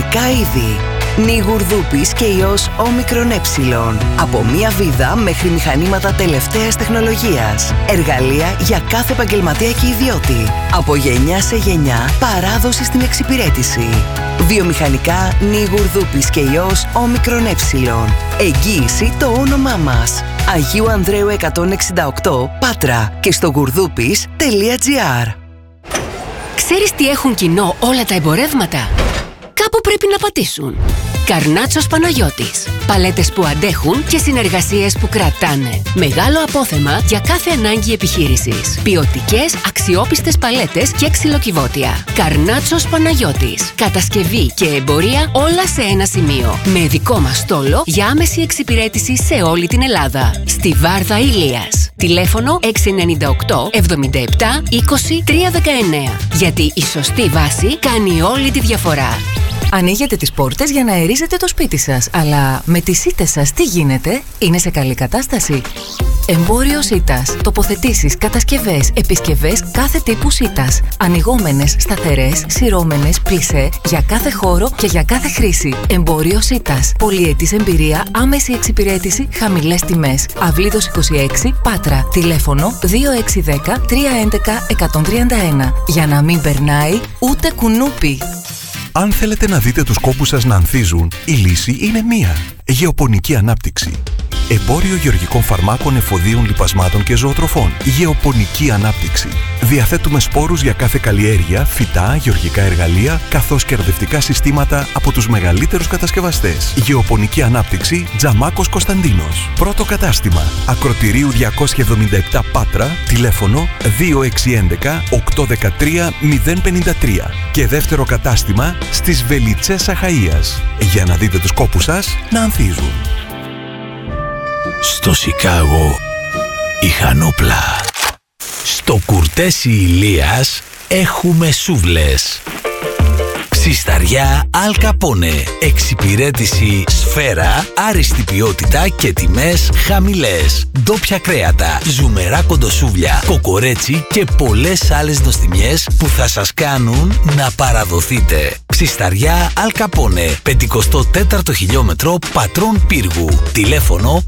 βιομηχανικά είδη. Νι γουρδούπης και ιός όμικρον ε. Από μία βίδα μέχρι μηχανήματα τελευταίας τεχνολογίας. Εργαλεία για κάθε επαγγελματία και ιδιώτη. Από γενιά σε γενιά, παράδοση στην εξυπηρέτηση. Βιομηχανικά Νι γουρδούπης και ιός όμικρον ε. Εγγύηση το όνομά μας. Αγίου Ανδρέου 168, Πάτρα και στο γουρδούπης.gr. Ξέρεις τι έχουν κοινό όλα τα εμπορεύματα? Κάπου πρέπει να πατήσουν. Καρνάτσος Παναγιώτης. Παλέτες που αντέχουν και συνεργασίες που κρατάνε. Μεγάλο απόθεμα για κάθε ανάγκη επιχείρησης. Ποιοτικές, αξιόπιστες παλέτες και ξυλοκιβώτια. Καρνάτσος Παναγιώτης. Κατασκευή και εμπορία όλα σε ένα σημείο. Με δικό μας στόλο για άμεση εξυπηρέτηση σε όλη την Ελλάδα. Στη Βάρδα Ηλίας. Τηλέφωνο 698 77 20 319. Γιατί η σωστή βάση κάνει όλη τη διαφορά. Ανοίγετε τις πόρτες για να αερίζετε το σπίτι σας, αλλά με τις σίτες σας τι γίνεται? Είναι σε καλή κατάσταση? Εμπόριο σίτας. Τοποθετήσεις, κατασκευές, επισκευές κάθε τύπου σίτας. Ανοιγόμενες, σταθερές, σειρώμενες, πλισέ, για κάθε χώρο και για κάθε χρήση. Εμπόριο σίτας. Πολυετής εμπειρία, άμεση εξυπηρέτηση, χαμηλές τιμές. Αυλίδος 26, Πάτρα. Τηλέφωνο 2610 311 131. Για να μην περνάει ούτε κουνούπι. Αν θέλετε να δείτε τους κόπους σας να ανθίζουν, η λύση είναι μία. Γεωπονική ανάπτυξη. Εμπόριο γεωργικών φαρμάκων, εφοδίων, λιπασμάτων και ζωοτροφών. Γεωπονική ανάπτυξη. Διαθέτουμε σπόρους για κάθε καλλιέργεια, φυτά, γεωργικά εργαλεία, καθώς και ερδευτικά συστήματα από τους μεγαλύτερους κατασκευαστές. Γεωπονική ανάπτυξη, Τζαμάκος Κωνσταντίνος. Πρώτο κατάστημα, Ακροτηρίου 277 Πάτρα, τηλέφωνο 2611 813 053. Και δεύτερο κατάστημα, στις Βελιτσές Αχαΐας. Για να δείτε τους κόπους σας να ανθίζουν. Στο Σικάγο είχαν όπλα. Στο Κουρτέσι Ηλίας έχουμε σούβλες. Ξισταριά Αλ Καπόνε. Εξυπηρέτηση σφαίρα, άριστη ποιότητα και τιμές χαμηλές. Ντόπια κρέατα, ζουμερά κοντοσούβλια, κοκορέτσι και πολλές άλλες νοστιμιές που θα σας κάνουν να παραδοθείτε. Ξισταριά Αλ Καπόνε, 54ο χιλιόμετρο Πατρών Πύργου. Τηλέφωνο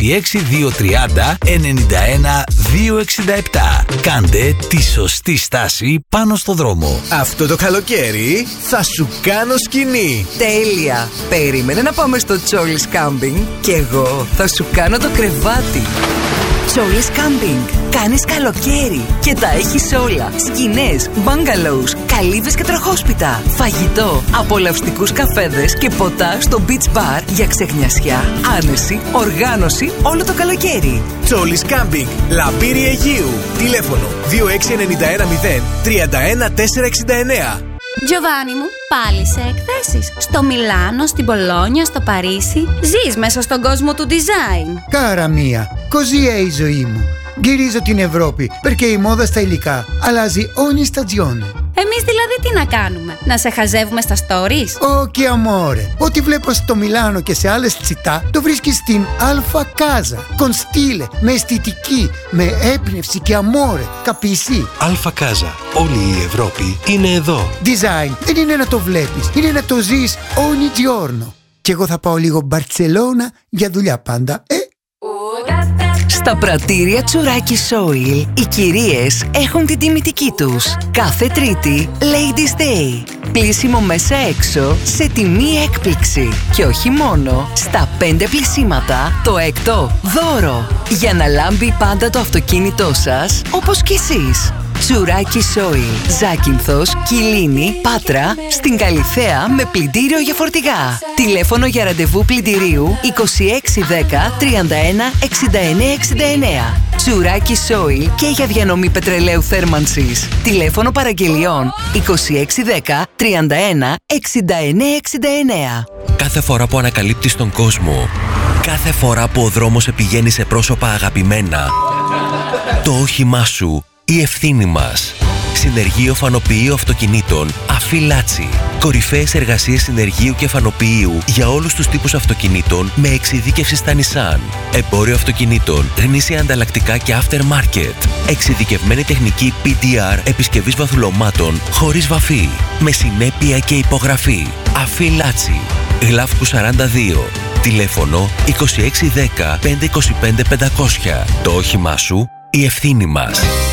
26230 91 267. Κάντε τη σωστή στάση πάνω στο δρόμο. Αυτό το καλοκαίρι θα σου κάνω σκηνή. Τέλεια! Περίμενε να πάμε στο Τσόλις Κάμπινγκ και εγώ θα σου κάνω το κρεβάτι. Τσόλις Κάμπινγκ. Κάνεις καλοκαίρι και τα έχεις όλα. Σκηνές, μπάγκαλοους, καλύβες και τροχόσπιτα. Φαγητό, απολαυστικούς καφέδες και ποτά στο beach bar για ξεχνιασιά, άνεση, οργάνωση όλο το καλοκαίρι. Τσόλις Κάμπινγκ, Λαμπύρι Αιγείου. Τηλέφωνο 26910 31 469. Giovanni μου, πάλι σε εκθέσεις. Στο Μιλάνο, στην Πολόνια, στο Παρίσι. Ζεις μέσα στον κόσμο του design. Κάρα μία, così è η ζωή μου. Γυρίζω την Ευρώπη, perché η μόδα στα υλικά αλλάζει ogni stagione. Εμείς δηλαδή τι να κάνουμε, να σε χαζεύουμε στα stories? Όχι amore, ό,τι βλέπω στο Μιλάνο και σε άλλες τσιτά το βρίσκεις στην Alfa Casa. Con stile, με αισθητική, με έμπνευση και amore, capisci? Alfa Casa. Όλη η Ευρώπη είναι εδώ. Design δεν είναι να το βλέπεις, είναι να το ζεις ogni giorno. Και εγώ θα πάω λίγο Μπαρτσελώνα για δουλειά πάντα, Στα πρατήρια Τσουράκι Soil, οι κυρίες έχουν την τιμητική τους. Κάθε Τρίτη, Ladies Day. Πλύσιμο μέσα έξω σε τιμή έκπληξη. Και όχι μόνο, στα 5 πλυσίματα, το έκτο δώρο. Για να λάμπει πάντα το αυτοκίνητό σας, όπως κι εσείς. Τσουράκι Soil, Ζάκυνθος, Κιλίνη, Πάτρα, στην Καλιθέα με πλυντήριο για φορτηγά. Τηλέφωνο για ραντεβού πλυντηρίου 2610 31 69 69. Τσουράκι Soil και για διανομή πετρελαίου θέρμανσης. Τηλέφωνο παραγγελιών 2610 31 69 69. Κάθε φορά που ανακαλύπτεις τον κόσμο, κάθε φορά που ο δρόμος σε πηγαίνει σε πρόσωπα αγαπημένα, το όχημά σου, η ευθύνη μας. Συνεργείο Φανοποιείου Αυτοκινήτων Αφιλάτσι. Κορυφαίες εργασίες συνεργείου και φανοποιείου για όλους τους τύπους αυτοκινήτων με εξειδίκευση στα Nissan. Εμπόριο αυτοκινήτων, γνήσια ανταλλακτικά και aftermarket. Εξειδικευμένη τεχνική PDR επισκευής βαθουλωμάτων χωρίς βαφή. Με συνέπεια και υπογραφή. Αφιλάτσι. Γλαύκου 42. Τηλέφωνο 2610 525 500. Το όχημά σου, η ευθύνη μας.